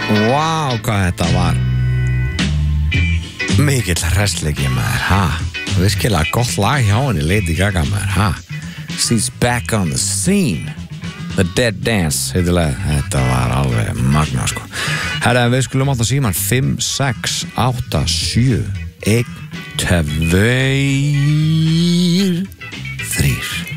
Vá, hvað þetta var mikill hressleiki maður, virkilega gott lag hjá henni Lady Gaga maður, She's back on the scene. The Dead Dance heitilega, þetta var alveg magna sko. Herra, við skulum alltaf síman 5, 6, 8, 7 1, 2 3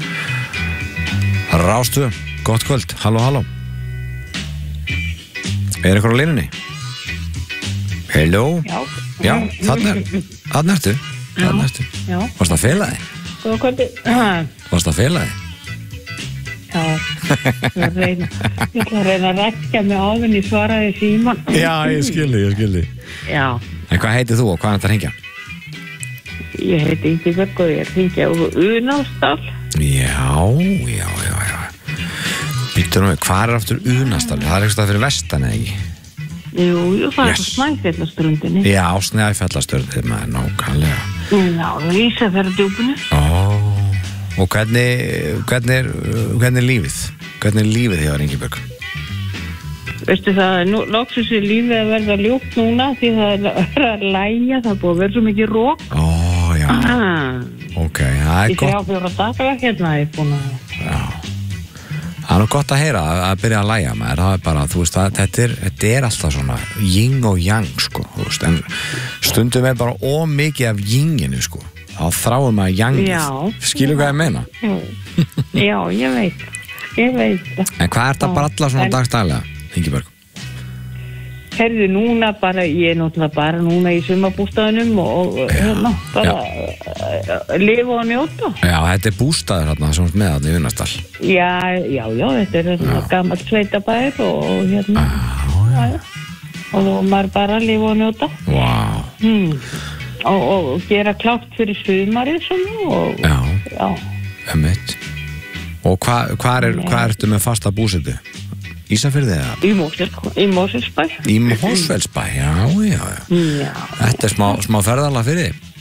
Rástu, gott kvöld, halló eitthvað á línunni? Hello? Já, þarna ertu Varst það felaði? Góða kvöldi Varst það felaði? Já, ég ætla að reyna að rekja mig áðun í svaraði síman. Já, ég skilði. Já. En hvað heitir þú og hvað er þetta að hringja? Ég heiti Ingibjörg og ég er hringja úr Unastal. Já. Býttu nú, hvað er aftur Unastal? Það er eitthvað fyrir vestan, eða ekki? Jú, það er Snæfjallaströndinni. Já, Snæfjallaströndinni, maður nákvæmlega. Já, Ísafjarðardjúpinu. Og hvernig er lífið? Hvernig er lífið hjá Ingibjörg? Veistu það, loksins er lífið að verða ljótt núna því það er að lægja, það er búið að vera svo mikið rók. Já. Ok, það er gott. Í 3-4 daga hérna er búin að... Já. Það er nú gott að heyra að byrja að lægja maður. Það er bara, þú veist, þetta er alltaf svona yin og yang, sko. Þú veist, en stundum er bara ómikið af yinginu, sko. Þá þráum maður jangið. Skilur hvað ég meina? Já, ég veit. En hvað ert að bralla svona dagstælega, Ingibjörg? Herðu, núna bara, ég er náttúrulega bara núna í sumarbústaðinum og bara lifa og njóta. Já, þetta er bústaður hérna, sem með þarna í Unastal. Já, þetta er svona gamall sveitabær og hérna. Og maður bara lifa og njóta. Vá. Og gera klárt fyrir sumarið svona og einmitt. Og hvað ertu með fasta búsetu? Ísafirði eða? Í Mosfellsbæ. Í Mosfellsbæ, já. Þetta er smá ferðalag fyrir þig?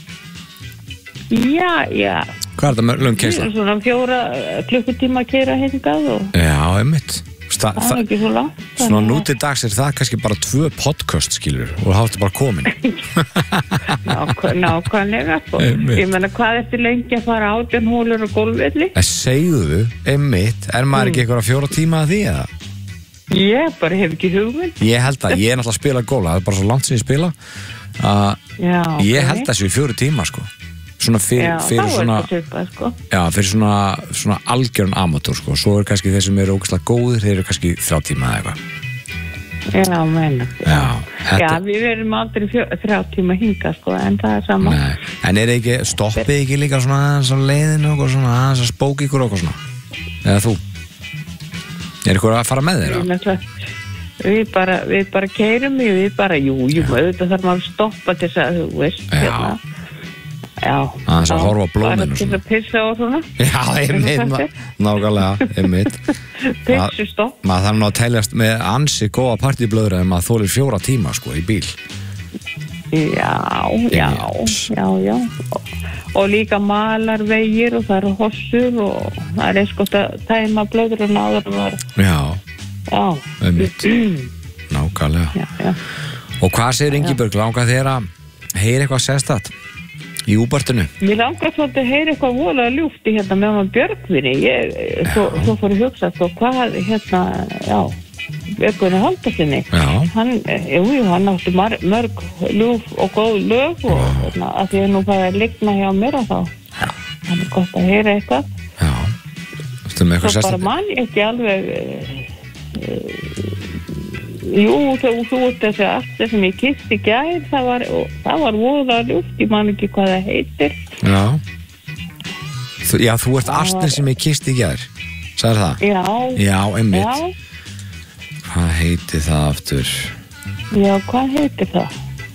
Já. Hvað er þetta með löng keisla? Svona 4 klukkutíma að keyra hingað og... Já, einmitt. Það er ekki svo langt. Svona nú til dags er það kannski bara 2 podcast, skilur, og þá ertu bara komin. Nákvæmlega, sko. Ég meina, hvað ertu lengi að fara 18 hólur og gólfvelli? Segðu, einmitt, er maður ekki eitthvað 4 tíma að því, eða? Ég bara hef ekki hugmynd. Ég held að, ég er náttúrulega að spila góla, það er bara svo langt sem ég spila, ég held að þessu í 4 tíma, sko. Svona fyrir svona svipað, sko. Já, fyrir svona algjörn amatúr, sko. Svo er kannski þeir sem eru ógeðslega góðir, þeir eru kannski 3 tíma eða eitthvað. Já, meina. Já, við verum aldrei 3 tíma hinga, sko, en það er sama. Nei, en er ekki, stoppið ekki líka svona aðeins á leiðinu og svona aðeins að spóka ykkur og svona? Eða þú? Er ykkur að fara með þeirra? Við bara keyrum, jú, auðvitað þarf maður að stoppa til þess að, þú veist, hérna. Já, aðeins að horfa á blóminu bara til að pissa og svona. Já, einmitt, nákvæmlega, einmitt. Pissustopp. Maður þarf nú að teljast með ansi góða partíblöður ef maður þolir 4 tíma, sko, í bíl. Já. Og líka malarvegir og það eru hossur og það er eins gott að tæma blöður og náður var. Já, einmitt, nákvæmlega. Já. Og hvað segir Ingibjörg, langar þér að heyra eitthvað sérstætt? Í úbartinu? Mér langar svolítið að heyra eitthvað voðalega ljúft í hérna með Björgvini. Svo fór ég hugsa, hvað, hérna, Björgvini Halldórssyni. Hann átti mörg ljúf og góð lög og hérna, að því að nú fæði að ligna hjá mér og þá. Það er gott að heyra eitthvað. Já. Svo bara mann ekki alveg... Jú, þú ert þessi aftur sem ég kyssti í gær, það var voðalega ljúft, ég man ekki hvað það heitir. Já, þú ert astinn sem ég kyssti í gær, sagði það? Já, einmitt. Hvað heitir það aftur? Já, hvað heitir það?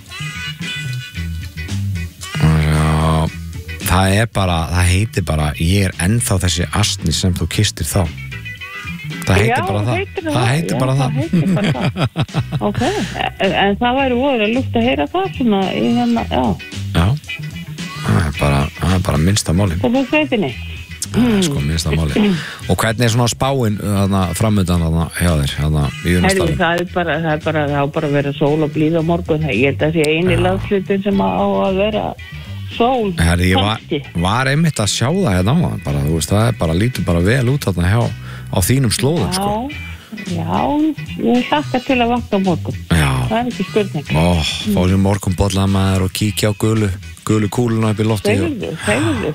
Já, það heitir bara, ég er ennþá þessi astinn sem þú kystir þá. Það heitir bara það. Það heitir bara það. Ok, en það væri voðalega ljúft að heyra það svona í hérna, Já, það er bara minnsta málin. Það er sveitinni. Sko, minnst það máli. Og hvernig svona spáin framöndan hjá þér, í Unaðsdalnum? Það er bara að vera sól og blíð á morgun. Ég held að það sé eini landslutin sem á að vera sól. Herri, ég var einmitt að sjá það hérna á bara, þú veist, það er bara, lítur bara vel út þarna á þínum slóðum, sko. Já, ég hlakka til að vakna á morgun. Já. Það er ekki spurning. Fá sér morgunbolla maður og kíkja á gulu kúluna upp í lofti. Segðu.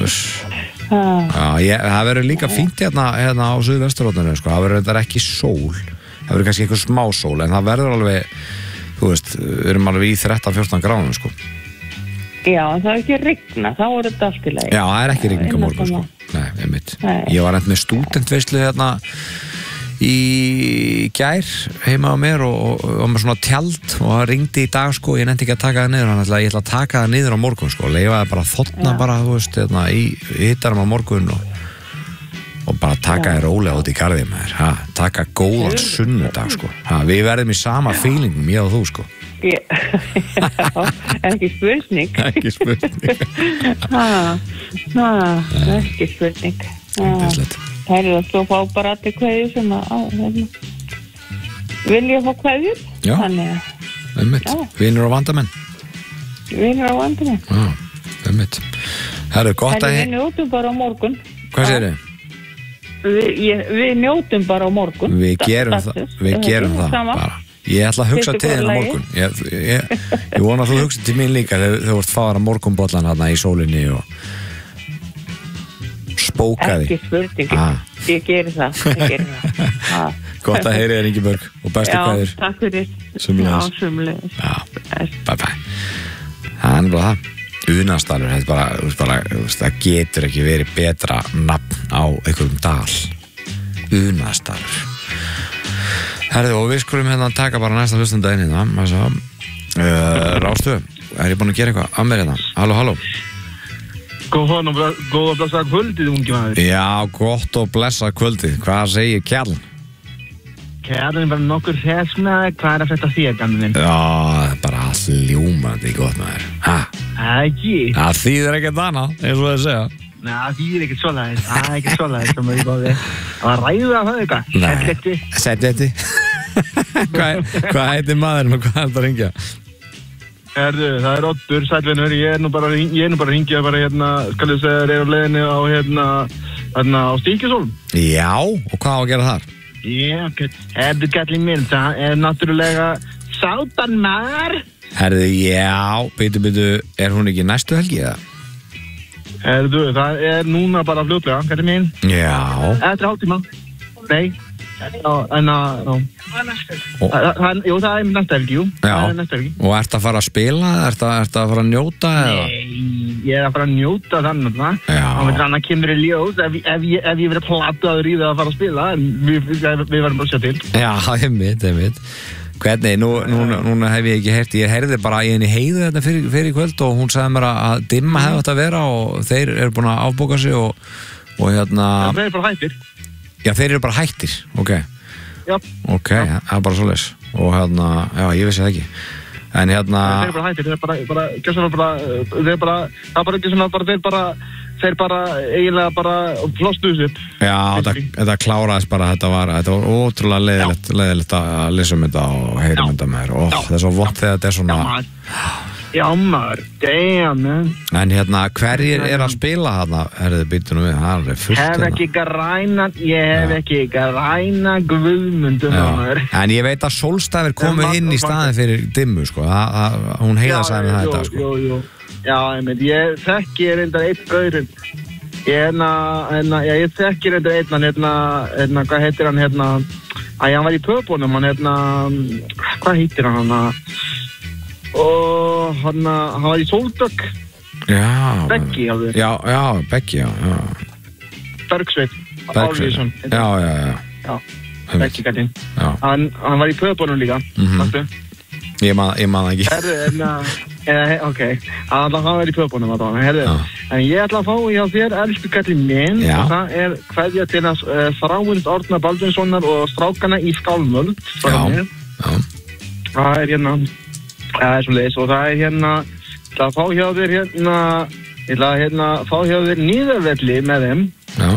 Já, það verður líka fínt hérna á Suðvesturhorninu, sko. Það verður þetta ekki sól. Það verður kannski einhver smá sól, en það verður alveg, þú veist, við erum alveg í 13-14 gráðum, sko. Já, en það er ekki rigna, þá er þetta allt í lagi. Já, það er ekki rigning á morgun, sko. Nei, einmitt. Ég var með stúdentveislu hérna í gær heima á mér og með svona tjald og það ringdi í dag, sko, ég nefndi ekki að taka það niður, þannig að ég ætla að taka það niður á morgun, sko, leifaði bara þotna bara, þú veist, í hittarum á morgun og bara taka það rólega út í garði með þér, taka góðan sunnudag, sko, við verðum í sama feelingum, ég og þú, sko. Ekki spurning. Ekki spurning. Ekki spurning. Það er að svo fá bara allir kveðjur sem vilja fá kveðjur. Já, einmitt. Vinur og vandamenn. Já, einmitt. Það er gott að... Við njótum bara á morgun. Hvað segir þið? Við njótum bara á morgun. Við gerum það bara. Ég ætla að hugsa til þér á morgun. Ég vona að þú hugsa til mín líka þegar þú vart fáðar að morgunbollan hérna í sólinni og spókaði. Ekki spurning. Ég geri það. Gott að heyri þér, Ingibjörg, og bestu kveðjur. Já, takk fyrir. Sömuleiðis. Bye bye. Það er bara það. Unaðsdalur, það getur ekki verið betra nafn á einhverjum dal. Unaðsdalur. Herðu, og við skulum hérna taka bara næsta hlustandaginn hérna. Rástu, er ég búin að gera eitthvað að mér hérna? Halló. Góð og blessað kvöldið, ungi maður. Já, gott og blessað kvöldið. Hvað segir kjallin? Kjallin bara nokkur hesnaði. Hvað er að frétta þér, gamli minn? Já, bara allt ljómandi gott maður. Ekki? Það þýðir ekkert annað, eins og það segja. Nei, það þýðir ekkert svoleiðis. Það er ekkert svoleiðis sem við góðum. Það var ræðið af það eitthvað. Setletti. Hvað heitir maðurinn og hvað er þetta að ringja? Herðu, það er Oddur, sælvinur, ég er nú bara að ringja bara hérna, skal ég segja, á leiðinni á hérna á Stíkisólm. Já, og hvað á að gera þar? Já, herðu kallinn minn, það er náttúrulega Sátanmar. Herðu, já, bítu, er hún ekki næstu helgi eða? Herðu, það er núna bara fljótlega, kallinn minn. Já. Eftir hálftíma. Nei. Jú, það er næsta helgi, jú. Já, og ert að fara að spila? Ert að fara að njóta? Nei, ég er að fara að njóta þannig að þannig kemur í ljós ef ég verið plataður í það að fara að spila, en við verðum bara að sjá til. Já, einmitt. Hvernig, núna hef ég ekki heyrt, ég heyrði bara í henni Heiðu þetta fyrir kvöld og hún sagði mér að dimma hefði átt að vera og þeir eru búin að afbóka sig og hérna... Þeir eru bara hættir. Já, þeir eru bara hættir, ok. Já. Ok, það er bara svoleiðis. Og hérna, já, ég vissi það ekki. En hérna... Þeir eru bara hættir, þeir bara eiginlega bara flosstuðu sér. Já, þetta kláraðist bara, þetta var ótrúlega leiðilegt að lesa um þetta og heyra um þetta með þér. Það er svo vont þegar þetta er svona... Já, maður, damn, man. En hérna, hverjir er að spila þarna? Herðu, býtum við, það er alveg fullt hérna. Ég hef ekki græna guðmundum, maður. En ég veit að Sólstafir komu inn í staðin fyrir Dimmu, sko. Hún Heiða sagði með þetta, sko. Jú. Já, ég þekki reyndar einn gaurinn. Ég þekki reyndar einn, hvað heitir hann, hann var í pöpunum, hvað heitir hann, og hann var í Sóldök. Já. Beggi, hafði. Já, Beggi, já. Bergsveit. Já. Beggi gætinn. Hann var í pöpunum líka. Ég man ekki. Ok. Hann var í pöpunum, en ég ætla að fá hjá þér elsku kallinn minn. Og það er kveðja til hans Þráins Árna Baldvinssonar og strákana í Skálmöld. Já. Það er það er svoleiðis og það er ég ætla að fá hjá þér fá hjá þér Nýðarvelli með þeim Já.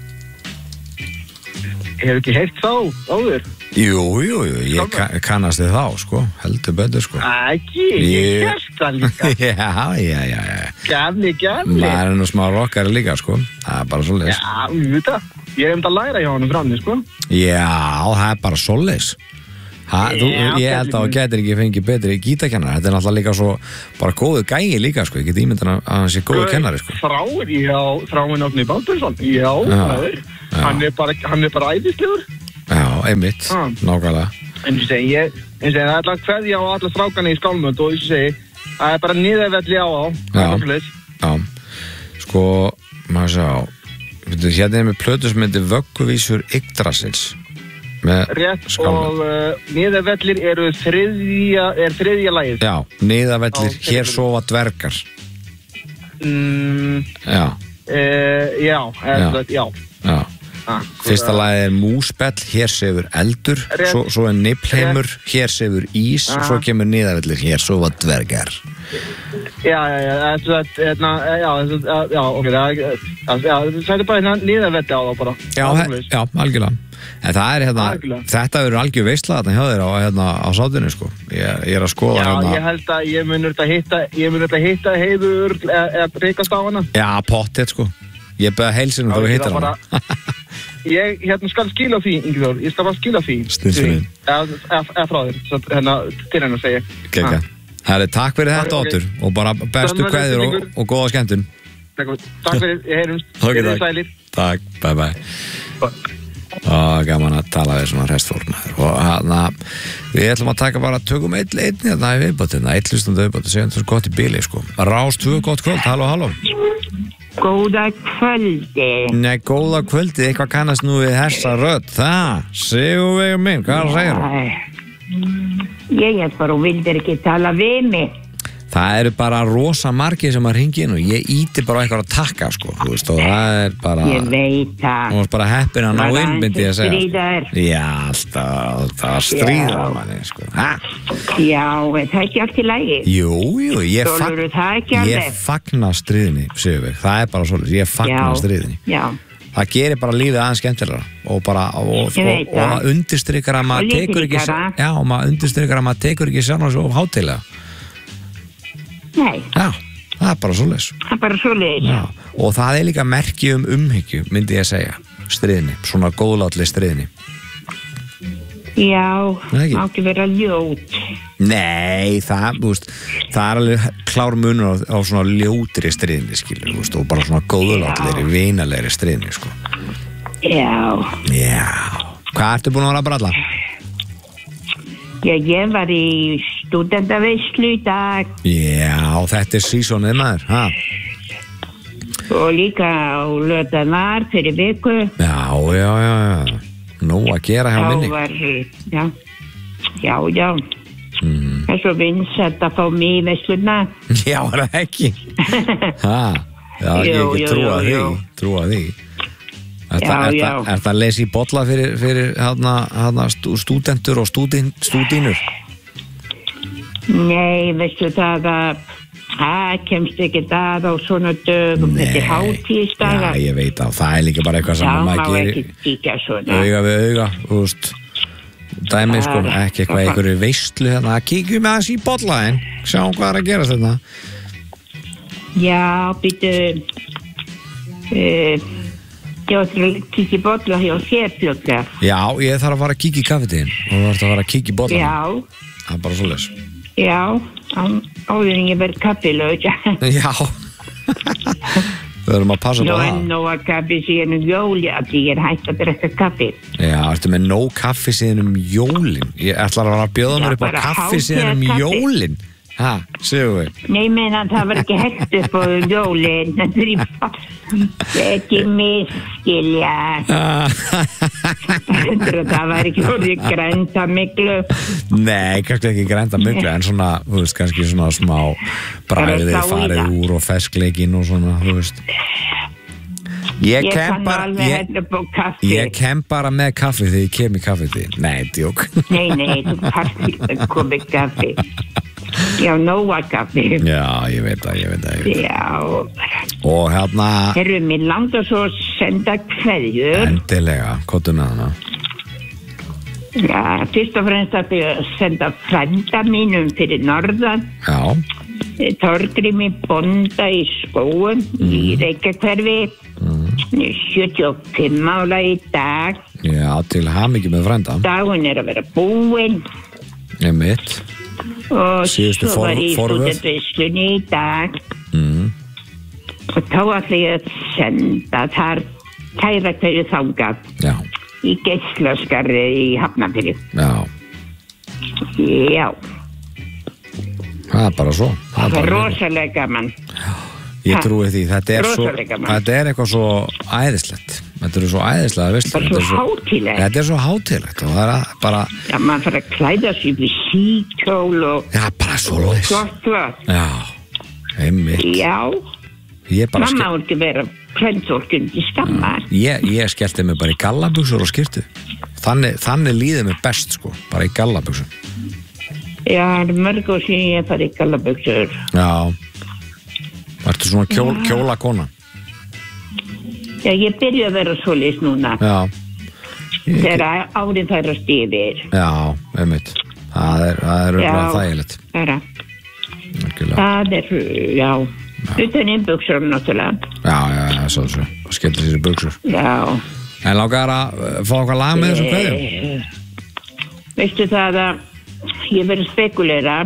Hefur ekki heyrt þá áður? Jú, ég kannast þið þá, sko, heldur betur, sko. Ekki, ég hérst það líka. Já. Gæfni. Það nú smá rockari líka, sko, það bara svoleiðis. Já, ég hef að læra hjá honum framni, sko. Já, það bara svoleiðis. Ég held að þú getur ekki fengið betri gítarkennar. Þetta náttúrulega líka svo bara góðu gæi líka, sko. Ég get ímyndan að hann sé góðu kennari, sko. Þráinn Árni Baldursson. Já, hann er bara æðislegur. Já, einmitt, nákvæmlega. En ég segi, það er alltaf kveðja á alla strákana í Skálmöld og ég segi, það er bara niðurvelli á. Já, sko, maður sjá, hérna er með plötu sem heitir Vögguvísur Yggdrasils. Rétt og niðurvellir eru þriðja lagið. Já, niðurvellir, hér sofa dvergar. Já. Fyrsta lagið er Músbell, hér sefur eldur, svo er Niflheimur, hér sefur ís, svo kemur niðurvellir, hér sofa dvergar. Það er bara niðurvelli á það bara. Já, algjörlega. En það er þetta verður algjör veisla þarna hjá þér á sátinu, sko. Ég er að skoða Já, ég held að ég mun þetta hitta Heiður eða reykast á hana. Já, pottið, sko. Ég beða heilsinn þá hittar hana. Ég skal skila því, Ingiþór. Ég skal bara skila því. Snilsfinn. Eða frá þér, til hennar segi. Gekka. Herri, takk fyrir þetta, Oddur. Og bara bestu kveður og góða skemmtun. Takk fyrir, ég heyrumst. Takk, bye. Og gaman að tala við svona restfólk og við ætlum að tökum einn í viðbótina, einn hlustandi viðbót og segjum þessu gott í bíli, sko. Rás 2, gott kvöld, halló. Góða kvöldi. Nei, góða kvöldi, eitthvað kannast nú við þessa rödd, Sigurveigur minn, hvað segir þú? Ég bara vildir ekki tala við mig. Það eru bara rosa margir sem að hringja inn og ég íti bara eitthvað að takka, sko, þú veist, og það er bara... Ég veit það. Þú veist bara heppin að ná inn, myndi ég að segja. Stríðar. Já, alltaf stríða manni, sko. Já, það er ekki allt í lagi. Jú, ég fagna stríðinni, Sigurveig, það er bara svolítið, ég fagna stríðinni. Já. Það gerir bara lífið aðeins skemmtilegra og það undirstrykar að maður tekur ekki sjálf svo hátilega. Nei. Já, það er bara svoleiðis. Já, og það er líka merki umhyggju, myndi ég að segja, stríðinni, svona góðlátli stríðinni. Já, mátti vera ljót. Nei, það er alveg klár munur á svona ljótri stríðinni, skilur, og bara svona góðlátli, vinalegri stríðinni, sko. Já. Hvað ertu búin að vera að bralla? Já, ég var í stúdendaveislu í dag. Já, þetta er sísonið, maður, Og líka á laugardag fyrir viku. Já. Nú að gera hjá minni. Já. Það er svo vinsælt að fá mig í veisluna. Já, það ekki. Já, ég ekki trúa því. Er það að lesa í bolla fyrir stúdentur og stúdínur? Nei, veistu það kemst ekki það á svona dögum. Þetta er hátíðisdagar. Já, ég veit að það er líka bara eitthvað sem maður gerir. Já, má ekki kíkja svona. Auga við auga, þú veist. Dæmi, sko, ekki eitthvað einhverju veislu hérna. Kíkjum með aðeins í bollaðinn. Sjáum hvað er að gera þetta. Já, býtu. Ég ætla að kíkja í bolla hjá þér fljótlega. Já, ég þarf að fara að kíkja í kaffitíðin og þú þarf að fara að kíkja í bolla. Já. Það er bara svoleiðis. Já, áður en ég verð kaffilaug. Já. Við verðum að passa á það. Nóg að kaffi síðan jóli, að ég er hægt að drekka kaffi. Já, ertu með nóg kaffi síðan jólin? Ég ætla að bjóða mér upp á kaffi síðan jólin. Séu við? Nei, meðan það var ekki hægt upp á jólin. Það er ekki miskilja. Það var ekki orðið græntamyglu. Nei, kannski ekki græntamyglu, en svona, þú veist, kannski svona smá bragðið farið úr og ferskleikinn og svona, þú veist. Ég kem bara með kaffi þegar ég kem í kaffi því. Nei, djók. Nei, þú kannski komið kaffi. Já, nóga kaffi. Já, ég veit það. Já. Og hérna... Herru, mér langar svo að senda kveðjur. Endilega, hvað með hana? Já, fyrst og fremst að ég senda frænda mínum fyrir norðan. Já. Torgrimi bónda í skóum í Reykjahverfi. 75 ára í dag. Já, til hamingju með frænda. Dagurinn að vera búinn. Einmitt. Og svo var ég stúdentvislunni í dag. Og þá ætla ég að senda þar kæra hverju þangað. Já. Í Geislaskarði í Hafnarfirði. Já. Já. Það bara svo. Það rosalega gaman. Ég trúi því. Þetta eitthvað svo æðislegt. Þetta svo æðislega veistlur. Þetta svo hátíðlegt. Þetta svo hátíðlegt og það bara... Já, maður þarf að klæða sig við síkjól og... Já, bara svo loðis. Flott. Já, einmitt. Já. Mamma voru ekki vera plöntfólkun í skammar. Ég skellti mig bara í gallabuxur og skyrtu. Þannig líði mig best, sko. Bara í gallabuxur. Já, það mörg og síðan ég fari í gallabuxur. Já. Ertu svona kjólakona? Já, ég byrja að vera svoleiðis núna. Já. Þegar árið færast yfir. Já, einmitt. Það er örugglega þægilegt. Það já. Utan í buxur, náttúrulega. Já, svo. Það skemmtir sér í buxur. Já. En langar að fá okkar lag með þessum kveðjum? Veistu það að ég verið spekulera.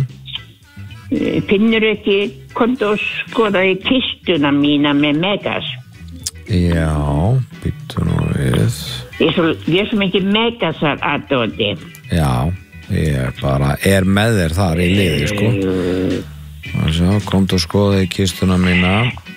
Finnur ekki komdu og skoða í kistuna mína með Megas? Já, býttu nú við. Ég er svo mikið Megasar aðdóti. Já, ég bara með þér þar í liði, sko. Sjá, komdu og skoða í kistuna mína.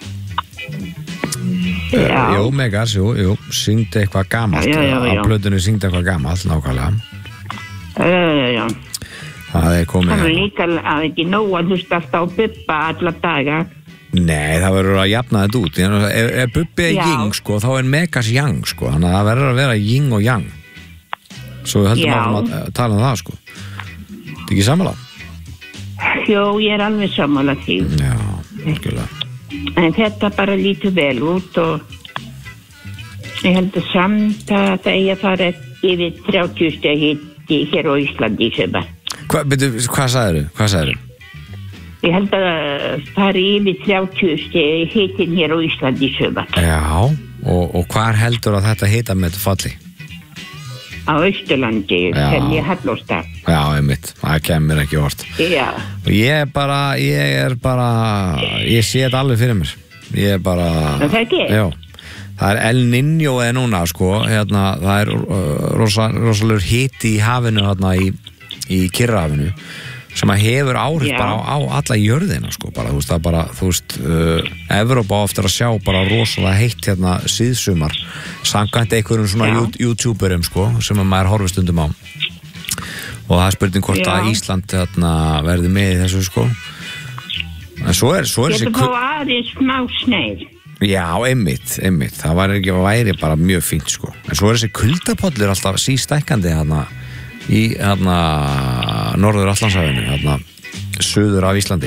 Jú, Megas, jú, syngdi eitthvað gamalt. Á plötunni syngdi eitthvað gamalt, nákvæmlega. Já. Það er komið. Það er líka að ekki nóg að hlusta alltaf á Bubba alla daga. Nei, það verður að jafna þetta út. Ef Bubbi yin, sko, þá er Megas yang, sko. Þannig að það verður að vera yin og yang. Svo við höldum að tala um það, sko. Þetta ekki sammála? Jó, ég er alveg sammála því. Já, algjörlega. En þetta bara lítur vel út og ég heldur samt að það eigi að fara yfir 30 steg hitti hér á Íslandi í sumar. Hvað sagðirðu? Ég held að það yfir 30 steg hittin hér á Íslandi í sumar. Já, og hvar heldur að þetta hita með þetta falli? Á Austurlandi, sem ég hallósta. Já, einmitt, það kemur ekki orð. Já. Og ég sé þetta alveg fyrir mér. Ég er bara... Það ekki? Já. Það er El Niño eða núna, sko. Það er rosalegur hiti í hafinu hérna í Kyrrahafinu sem að hefur áhrif bara á alla jörðina, sko. Bara, það er bara, Evrópa ofta að sjá bara rosalega heitt hérna síðsumar samkvæmt einhverjum svona YouTuberum, sko, sem að maður horfir stundum á. Og það er spurning hvort að Ísland hérna verði með í þessu, sko. En svo er þessi... Getur þá aðeins smá sneið. Já, einmitt. Það væri bara mjög fínt, sko. En svo er þessi kuldapollur alltaf sístækkandi hérna í hérna norður Atlantshafinu, hérna suður af Íslandi,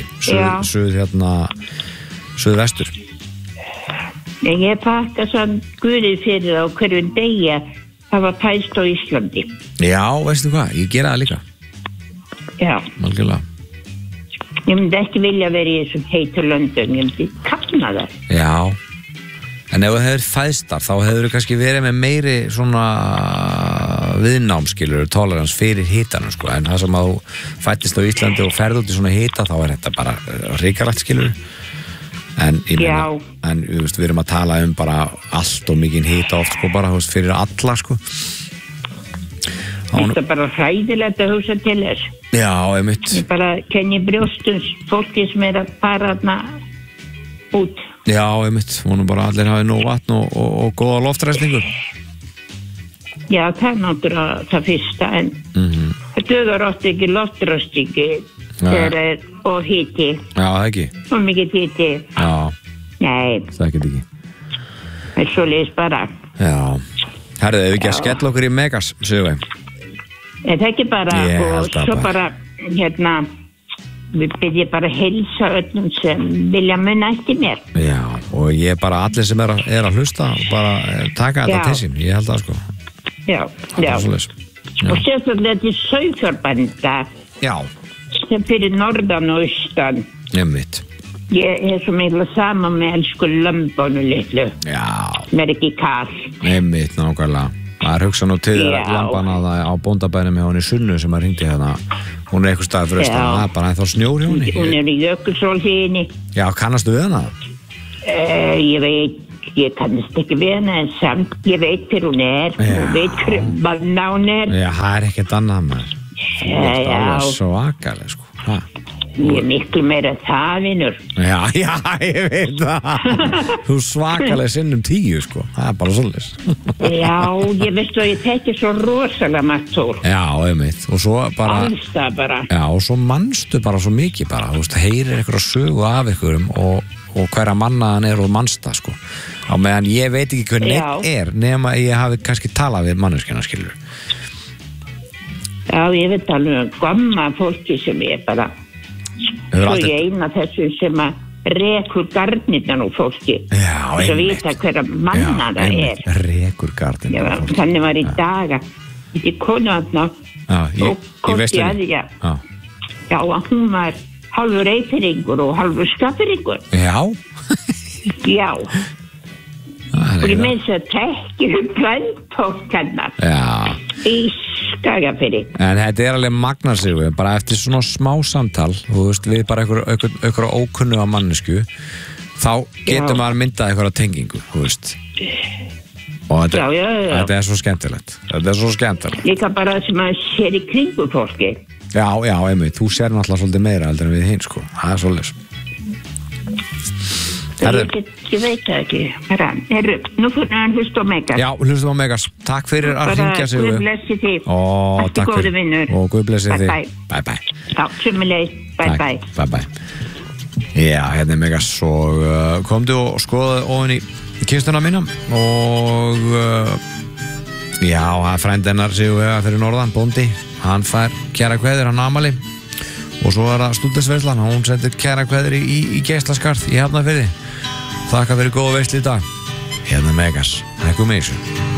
suðvestur. Ég pakka sann guðið fyrir á hverjum degi að það var fæst á Íslandi. Já, veistu hvað, ég gera það líka. Já. Algjörlega. Ég myndi ekki vilja vera í þessum heitu löndum, ég myndi kafna það. Já, en ef það hefur fæðstar, þá hefur það kannski verið með meiri svona viðnámskilur, tolerans fyrir hitanum, sko. En það sem að þú fættist á Íslandi og ferð út í svona hita, þá er þetta bara hrikalegt, skilur. En ég meina, við erum að tala um bara allt og mikið hita oft, sko, bara fyrir alla, sko. Þetta er bara hræðilegt að hugsa til þess. Já, einmitt. Ég bara kenni brjóstums fólki sem er að fara þarna út. Já, einmitt. Vonum bara allir hafi nóg vatn og góða loftræstingu. Já, það er náttúrulega það fyrsta, en það dögur oft ekki loftræstingu og hiti. Já, það ekki. Og mikið hiti. Já. Nei. Það ekki ekki. Það er svoleiðis bara. Já. Herðu, ef ekki að skella okkur í Megas, séu við. Það er ekki bara, og svo bara, við byrjum bara að heilsa öllum sem vilja munna eftir mér. Já, og ég bara allir sem að hlusta bara taka þetta til sín, ég held að sko. Já. Og sérstaklega þetta sauðfjárbænda sem fyrir norðan og austan. Einmitt. Ég svo mikla saman með elsku lömbónu litlu. Mér ekki kall. Einmitt, nákvæmlega. Það hugsa nú til lambana á bóndabænum með henni Sunnu sem að hringdi hérna. Hún eitthvað staðar fyrir austan, það bara ennþá snjór hjá henni. Hún í Jökulsárhlíðinni. Já, kannastu við hana? Ég kannast ekki við hana, en samt ég veit hver hún og veit hver manna hún Já, það ekkert annað maður. Það er svo akaleg, sko. Ég miklu meira það, vinur. Já, ég veit það. Þú svakaleg sinnum 10, sko. Það bara svoleiðis. Já, ég veist að ég tekki svo rosalega margt úr. Já, einmitt. Og svo bara... Alls það bara. Já, og svo manstu bara svo mikið bara. Þú veist, heyrir einhverja sögu af einhverjum og hverja mannaðan og mannsta, sko. Á meðan ég veit ekki hver neitt nema ég hafi kannski talað við manneskjana, skilur. Já, ég veit alveg gamla fólki sem ég bara... Svo ég eina þessu sem að rekur garnirna nú fólki. Já, einmitt. Svo vita hverja manna það rekur garnirna fólki. Þannig var í daga. Ég konu aðna og komst ég að Já, að hún var hálfur Eyfirðingur og hálfur Skagfirðingur. Já. Já. Og ég meins að tekkir kvöldtótt hennar. Já. Í Skagafirði. En þetta alveg magnarsigur, bara eftir svona smá samtal, þú veist, við bara einhverja ókunnuga mannesku, þá getur maður myndað einhverja tengingu, þú veist. Og þetta svo skemmtilegt. Þetta svo skemmtilegt. Líka bara sem að sér í kringu fólki. Já, einmitt, þú sér náttúrulega svolítið meira heldur en við hinn, sko. Það svolítið. Ég veit það ekki. Nú fyrir hann hlusta á Megas. Já, hlusta á Megas. Takk fyrir að hringja sig. Guð blessi þig. Takk góði vinnur. Og Guð blessi þig. Bye. Já, sömuleiðis. Bye. Já, hérna Megas og komdu og skoðaði ofan í kistuna mína og já, það frændi hennar Sigurvega fyrir norðan, bóndi. Hann fær kæra kveður, hann afmæli. Og svo það stúdensveislan, hún sendir kæra kveður í Geislaskarð í Hafnarfirði. Þakka fyrir góða veislu í dag. Hérna Megas, hækkum í þessu.